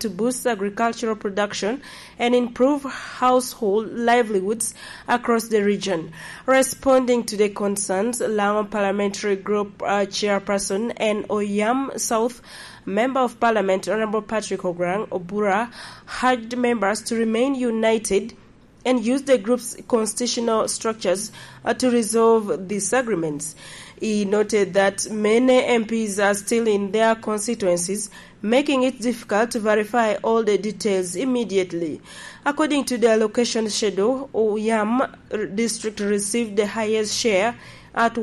to boost agricultural production and improve household livelihoods across the region. Responding to the concerns, Lamu Parliamentary Group Chairperson and Oyam South Member of Parliament Honorable Patrick Ograng Obura urged members to remain united and use the group's constitutional structures to resolve disagreements. He noted that many MPs are still in their constituencies, making it difficult to verify all the details immediately. According to the allocation schedule, Oyam district received the highest share at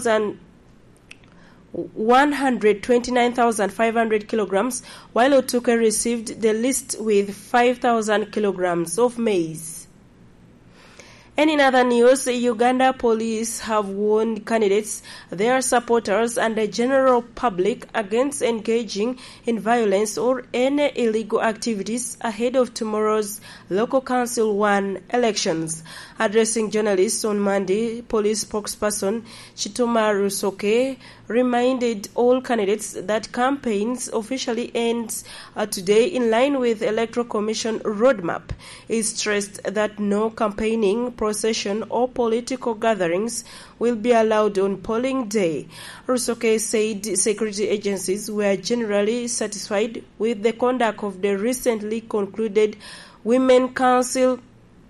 129,500 kilograms, while Otuke received the least with 5,000 kilograms of maize. And in other news, Uganda police have warned candidates, their supporters, and the general public against engaging in violence or any illegal activities ahead of tomorrow's Local Council 1 elections. Addressing journalists on Monday, police spokesperson Chituma Rusoke reminded all candidates that campaigns officially ends today in line with Electoral Commission roadmap. He stressed that no campaigning, procession or political gatherings will be allowed on polling day. Rusoke said security agencies were generally satisfied with the conduct of the recently concluded Women Council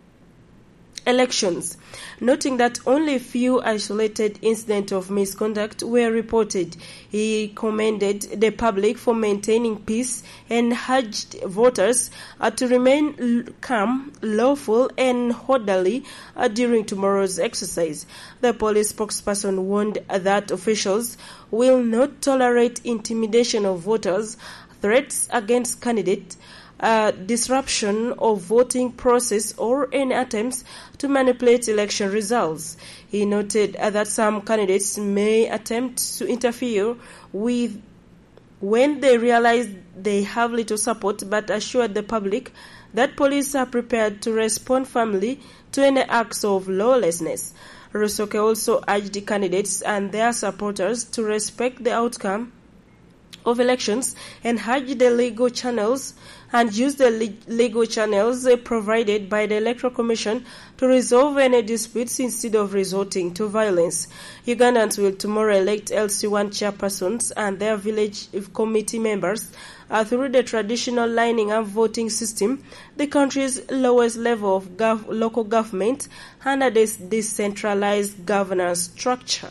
elections, noting that only few isolated incidents of misconduct were reported. He commended the public for maintaining peace and urged voters to remain calm, lawful, and orderly during tomorrow's exercise. The police spokesperson warned that officials will not tolerate intimidation of voters, threats against candidates, disruption of voting process, or any attempts to manipulate election results. He noted that some candidates may attempt to interfere with when they realize they have little support, but assured the public that police are prepared to respond firmly to any acts of lawlessness. Rusoke also urged the candidates and their supporters to respect the outcome of elections and urge the legal channels and use the legal channels provided by the Electoral Commission to resolve any disputes instead of resorting to violence. Ugandans will tomorrow elect LC1 chairpersons and their village committee members through the traditional lining up voting system, the country's lowest level of local government under this decentralized governance structure.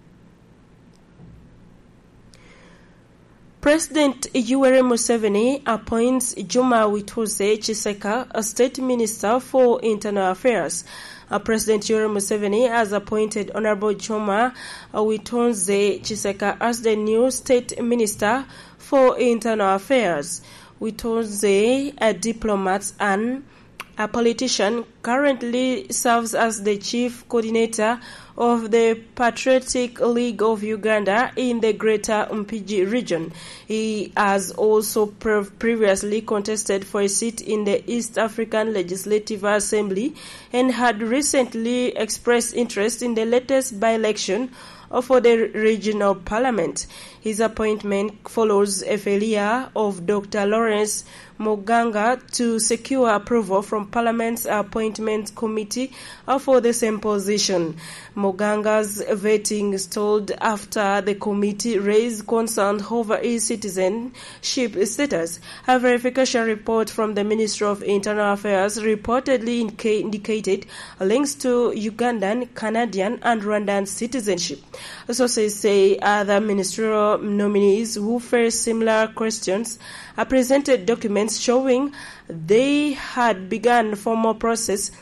President Yoweri Museveni appoints Juma Witoze Chiseka as State Minister for Internal Affairs. President Yoweri Museveni has appointed Honorable Juma Witoze Chiseka as the new State Minister for Internal Affairs. Witoze, a diplomat and a politician, currently serves as the chief coordinator of the Patriotic League of Uganda in the Greater Mpigi region. He has also previously contested for a seat in the East African Legislative Assembly and had recently expressed interest in the latest by-election for the regional parliament. His appointment follows a failure of Dr. Lawrence Moganga to secure approval from Parliament's Appointment Committee for the same position. Moganga's vetting stalled after the committee raised concern over his citizenship status. A verification report from the Ministry of Internal Affairs reportedly indicated links to Ugandan, Canadian, and Rwandan citizenship. Sources say other ministerial nominees who faced similar questions presented documents showing they had begun formal process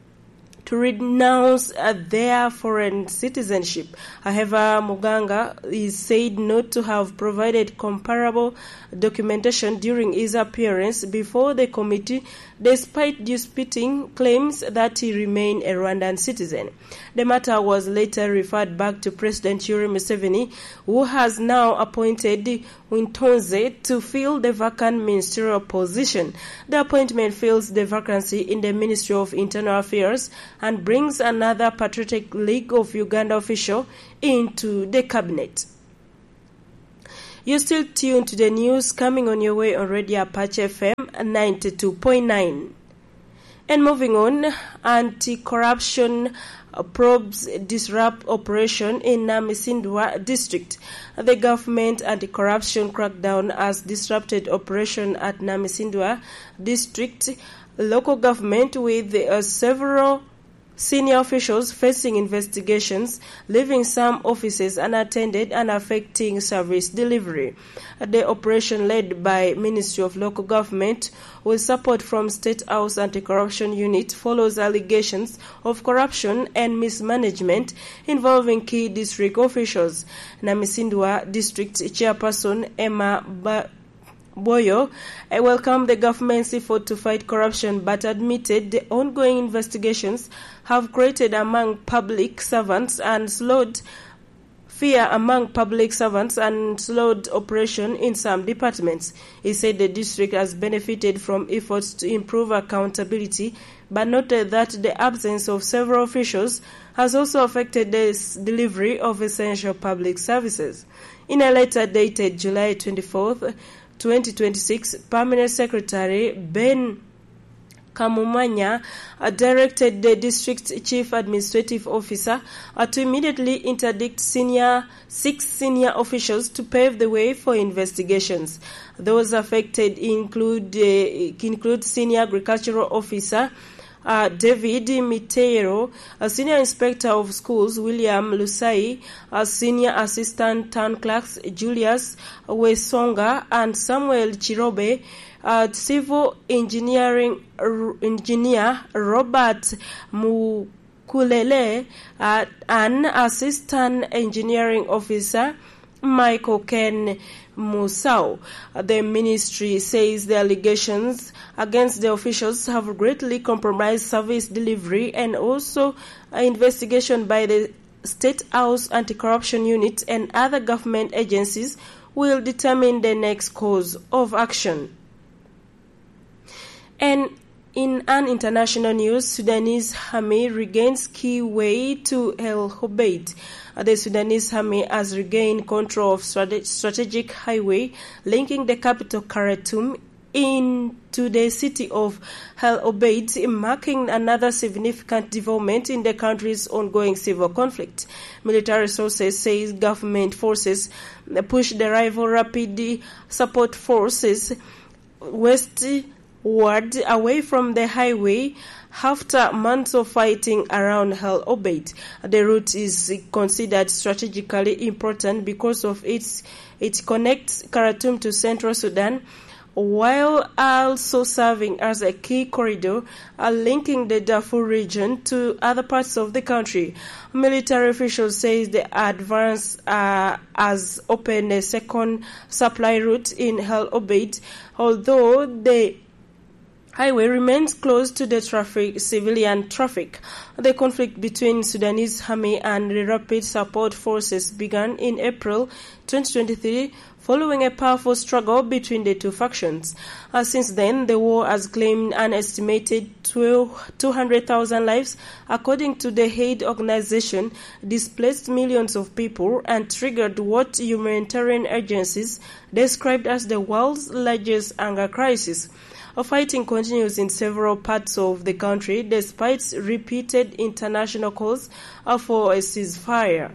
to renounce their foreign citizenship. However, Muganga is said not to have provided comparable documentation during his appearance before the committee, despite disputing claims that he remained a Rwandan citizen. The matter was later referred back to President Yoweri Museveni, who has now appointed Wintonze to fill the vacant ministerial position. The appointment fills the vacancy in the Ministry of Internal Affairs and brings another Patriotic League of Uganda official into the cabinet. You're still tuned to the news coming on your way on Radio Apache FM 92.9. And moving on, anti-corruption probes disrupt operation in Namisindwa district. The government anti-corruption crackdown has disrupted operation at Namisindwa district local government with several senior officials facing investigations, leaving some offices unattended and affecting service delivery. The operation, led by Ministry of Local Government with support from State House Anti-Corruption Unit, follows allegations of corruption and mismanagement involving key district officials. Namisindwa District Chairperson Emma Boyo welcomed the government's effort to fight corruption, but admitted the ongoing investigations have created among public servants and slowed fear among public servants and slowed operation in some departments. He said the district has benefited from efforts to improve accountability, but noted that the absence of several officials has also affected the delivery of essential public services. In a letter dated July 24th, 2026, Permanent Secretary Ben Kamumanya directed the district chief administrative officer to immediately interdict six senior officials to pave the way for investigations. Those affected include senior agricultural officer David Miteiro, a senior inspector of schools William Lusai, a senior assistant town clerks Julius Wesonga and Samuel Chirobe, civil engineer Robert Mukulele, an assistant engineering officer Michael Ken Musau. The ministry says the allegations against the officials have greatly compromised service delivery, and also an investigation by the State House Anti-Corruption Unit and other government agencies will determine the next course of action. And in an international news, Sudanese army regains key way to El Hobeid. The Sudanese army has regained control of strategic highway linking the capital Khartoum into the city of El Obeid, marking another significant development in the country's ongoing civil conflict. Military sources say government forces pushed the rival Rapid Support Forces westward away from the highway after months of fighting around El Obeid. The route is considered strategically important because of it connects Khartoum to central Sudan, while also serving as a key corridor linking the Darfur region to other parts of the country. Military officials say the advance has opened a second supply route in El Obeid, although the highway remains closed to the civilian traffic. The conflict between Sudanese army and the Rapid Support Forces began in April 2023 following a powerful struggle between the two factions. Since then, the war has claimed an estimated 200,000 lives, according to the aid organization, displaced millions of people, and triggered what humanitarian agencies described as the world's largest hunger crisis. Fighting continues in several parts of the country despite repeated international calls for a ceasefire.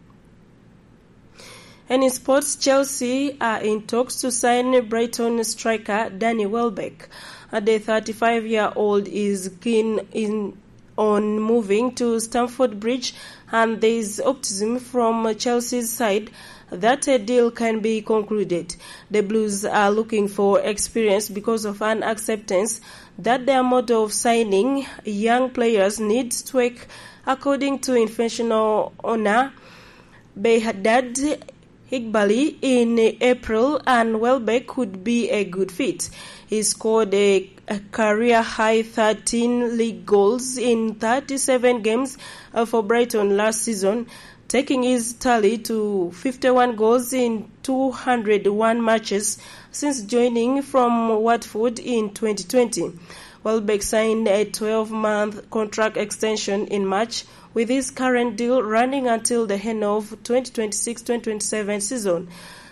And in sports, Chelsea are in talks to sign Brighton striker Danny Welbeck. The 35-year-old is keen on moving to Stamford Bridge, and there is optimism from Chelsea's side that a deal can be concluded. The Blues are looking for experience because of an acceptance that their model of signing young players needs tweak, according to international owner Behadad Iqbali in April, and Welbeck could be a good fit. He scored a career-high 13 league goals in 37 games for Brighton last season, taking his tally to 51 goals in 201 matches since joining from Watford in 2020. Welbeck signed a 12-month contract extension in March, with his current deal running until the end of 2026-2027 season.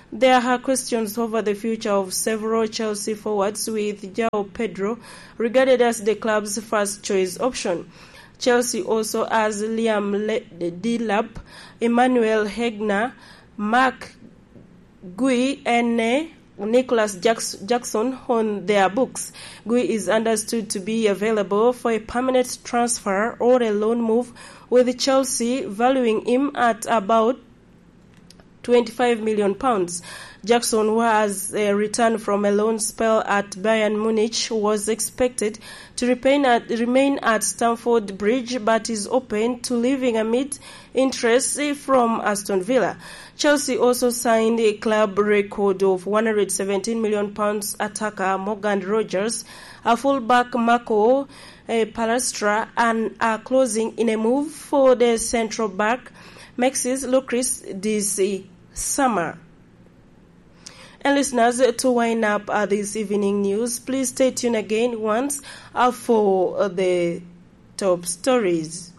There are questions over the future of several Chelsea forwards, with João Pedro regarded as the club's first choice option. Chelsea also has Liam Delap, Emmanuel Hegner, Mark Gui and Nicholas Jackson on their books. Gui is understood to be available for a permanent transfer or a loan move, with Chelsea valuing him at about £25 million. Jackson, who has returned from a loan spell at Bayern Munich, was expected to remain at Stamford Bridge, but is open to leaving amid interest from Aston Villa. Chelsea also signed a club record of £117 million attacker Morgan Rogers, a fullback Marco Palestra, and are closing in a move for the central back Maxis Lucas this summer. And listeners, to wind up this evening news, please stay tuned again once for the top stories.